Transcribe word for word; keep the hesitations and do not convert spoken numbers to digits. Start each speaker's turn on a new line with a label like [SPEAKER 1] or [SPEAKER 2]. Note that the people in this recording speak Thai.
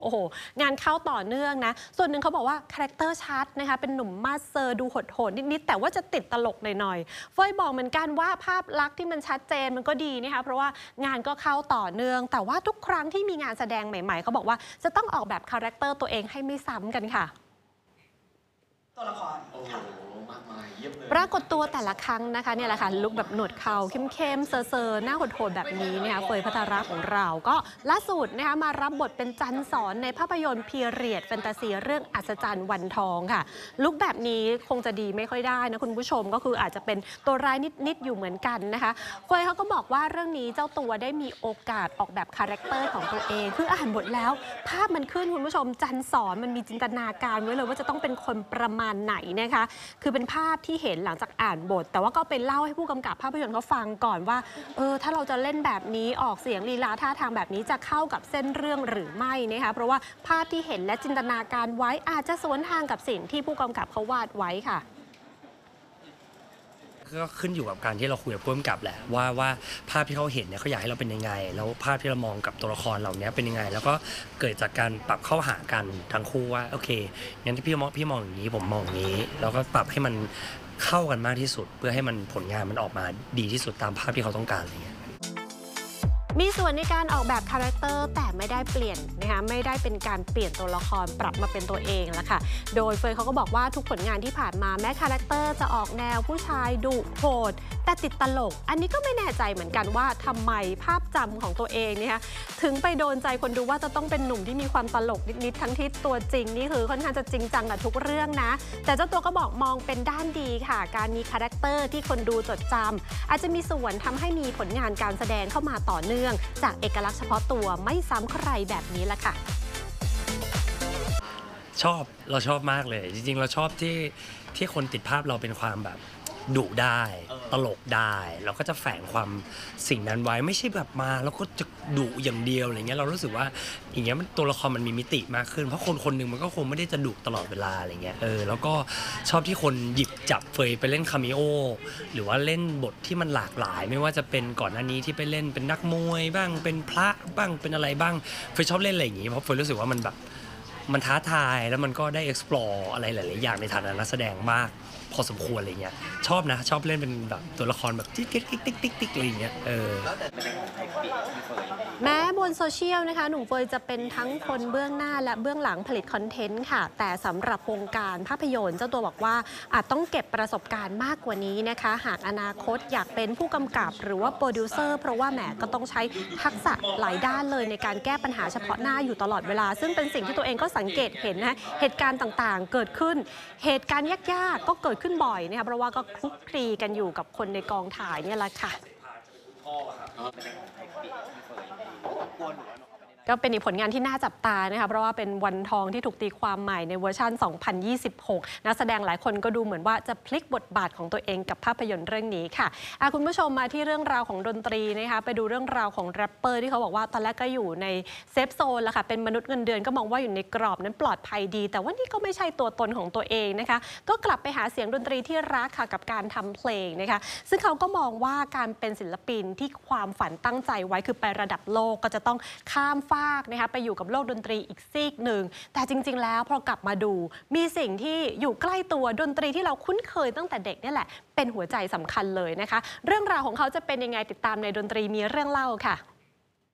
[SPEAKER 1] โอ้โหงานเข้าต่อเนื่องนะส่วนหนึ่งเขาบอกว่าคาแรคเตอร์ชัดนะคะเป็นหนุ่มมาสเซอร์ดูโหดๆนิดๆแต่ว่าจะติดตลกหน่อยๆเฟยบอกเหมือนกันว่าภาพลักษณ์ที่มันชัดเจนมันก็ดีนะคะเพราะว่างานก็เข้าต่อเนื่องแต่ว่าทุกครั้งที่มีงานแสดงใหม่ๆเขาบอกว่าจะต้องออกแบบคาแรคเตอร์ตัวเองให้ไม่ซ้ำกันค่ะ
[SPEAKER 2] ตัวละคร
[SPEAKER 3] โอ้โหมากมายเยี่ยมเลย
[SPEAKER 1] ปรากฏตัวแต่ละครั้งนะคะเนี่ยแหละค่ะลุคแบบหนวดเข่าเข้มๆเซอร์ๆหน้าโหดๆแบบนี้นะคะเฟยพัทระของเราก็ล่าสุดนะคะมารับบทเป็นจันสอนในภาพยนตร์พีเรียดแฟนตาซีเรื่องอัศจรรย์วันทองค่ะลุคแบบนี้คงจะดีไม่ค่อยได้นะคุณผู้ชมก็คืออาจจะเป็นตัวร้ายนิดๆอยู่เหมือนกันนะคะเฟยเขาก็บอกว่าเรื่องนี้เจ้าตัวได้มีโอกาสออกแบบคาแรคเตอร์ของตัวเองคืออ่านบทแล้วภาพมันขึ้นคุณผู้ชมจันสอนมันมีจินตนาการไว้เลยว่าจะต้องเป็นคนประมาณไหนนะคะคือเป็นภาพที่เห็นหลังจากอ่านบทแต่ว่าก็ไปเล่าให้ผู้กำกับภาพยนตร์เขาฟังก่อนว่าเออถ้าเราจะเล่นแบบนี้ออกเสียงลีลาท่าทางแบบนี้จะเข้ากับเส้นเรื่องหรือไม่นะคะเพราะว่าภาพที่เห็นและจินตนาการไว้อาจจะสวนทางกับสิ่งที่ผู้กำกับเขาวาดไว้ค่ะ
[SPEAKER 4] ก็ขึ้นอยู่กับการที่เราคุยกับผู้กำกับแหละว่าว่าภาพที่เขาเห็นเนี่ยเขาอยากให้เราเป็นยังไงแล้วภาพที่เรามองกับตัวละครเหล่านี้เป็นยังไงแล้วก็เกิดจากการปรับเข้าหากันทั้งคู่ว่าโอเคงั้นที่พี่มองพี่มองอย่างนี้ผมมองอย่างนี้แล้วก็ปรับให้มันเข้ากันมากที่สุดเพื่อให้มันผลงานมันออกมาดีที่สุดตามภาพที่เขาต้องการอะไรเงี้ย
[SPEAKER 1] มีส่วนในการออกแบบคาแรคเตอร์แต่ไม่ได้เปลี่ยนนะคะไม่ได้เป็นการเปลี่ยนตัวละครปรับมาเป็นตัวเองแล้วค่ะโดยเฟยเขาก็บอกว่าทุกผลงานที่ผ่านมาแม้คาแรคเตอร์จะออกแนวผู้ชายดุโหดแต่ติดตลกอันนี้ก็ไม่แน่ใจเหมือนกันว่าทำไมภาพจำของตัวเองเนี่ยถึงไปโดนใจคนดูว่าจะต้องเป็นหนุ่มที่มีความตลกนิดๆทั้งที่ตัวจริงนี่คือค่อนข้างจะจริงจังกับทุกเรื่องนะแต่เจ้าตัวก็บอกมองเป็นด้านดีค่ะการมีคาแรคเตอร์ที่คนดูจดจำอาจจะมีส่วนทำให้มีผลงานการแสดงเข้ามาต่อเนื่องจากเอกลักษณ์เฉพาะตัวไม่ซ้ำใครแบบนี้แหละค่ะ
[SPEAKER 4] ชอบเราชอบมากเลยจริงๆเราชอบที่ที่คนติดภาพเราเป็นความแบบดุได้ตลกได้เราก็จะแฝงความสิ่งนั้นไว้ไม่ใช่แบบมาแล้วก็จะดุอย่างเดียวอะไรเงี้ยเรารู้สึกว่าอย่างเงี้ยมันตัวละครมันมีมิติมากขึ้นเพราะคนคนหนึ่งมันก็คงไม่ได้จะดุตลอดเวลาอะไรเงี้ยเออแล้วก็ชอบที่คนหยิบจับเฟยไปเล่นคาเมโอหรือว่าเล่นบทที่มันหลากหลายไม่ว่าจะเป็นก่อนหน้านี้ที่ไปเล่นเป็นนักมวยบ้างเป็นพระบ้างเป็นอะไรบ้างเฟยชอบเล่นอะไรอย่างงี้เพราะเฟยรู้สึกว่ามันแบบมันท้าทายแล้วมันก็ได้ explore อะไรหลายๆอย่างในฐานะนักแสดงมากพอสมควรอะไรเงี้ยชอบนะชอบเล่นเป็นแบบตัวละครแบบติ๊กติ๊กติ๊กติ๊กติ๊กติ๊กอะไรเงี้ยเออ
[SPEAKER 1] แม้บนโซเชียลนะคะหนุ่มเฟยจะเป็นทั้งคนเบื้องหน้าและเบื้องหลังผลิตคอนเทนต์ค่ะแต่สำหรับวงการภาพยนตร์เจ้าตัวบอกว่าอาจต้องเก็บประสบการณ์มากกว่านี้นะคะหากอนาคตอยากเป็นผู้กำกับหรือว่าโปรดิวเซอร์เพราะว่าแหมก็ต้องใช้ทักษะหลายด้านเลยในการแก้ปัญหาเฉพาะหน้าอยู่ตลอดเวลาซึ่งเป็นสิ่งที่ตัวเองก็สังเกตเห็นนะเหตุการณ์ต่างๆเกิดขึ้นเหตุการณ์ยากๆก็เกิดขึ้นบ่อยนะคะเพราะว่าก็คลุกคลีกันอยู่กับคนในกองถ่ายเนี่ยแหละค่ะก็เป็นอีกผลงานที่น่าจับตานะคะเพราะว่าเป็นวันทองที่ถูกตีความใหม่ในเวอร์ชันสองพันยี่สิบหกนักแสดงหลายคนก็ดูเหมือนว่าจะพลิกบทบาทของตัวเองกับภาพยนตร์เรื่องนี้ค่ะคุณผู้ชมมาที่เรื่องราวของดนตรีนะคะไปดูเรื่องราวของแรปเปอร์ที่เขาบอกว่าตอนแรกก็อยู่ในเซฟโซนแล้วค่ะเป็นมนุษย์เงินเดือนก็มองว่าอยู่ในกรอบนั้นปลอดภัยดีแต่ว่านี่ก็ไม่ใช่ตัวตนของตัวเองนะคะก็กลับไปหาเสียงดนตรีที่รักค่ะกับการทำเพลงนะคะซึ่งเขาก็มองว่าการเป็นศิลปินที่ความฝันตั้งใจไว้คือไประดับโลกก็จะต้องข้ามฟากนะคะไปอยู่กับโลกดนตรีอีกซีกหนึ่งแต่จริงๆแล้วพอกลับมาดูมีสิ่งที่อยู่ใกล้ตัวดนตรีที่เราคุ้นเคยตั้งแต่เด็กนี่แหละเป็นหัวใจสำคัญเลยนะคะเรื่องราวของเขาจะเป็นยังไงติดตามในดนตรีมีเรื่องเล่าค่ะ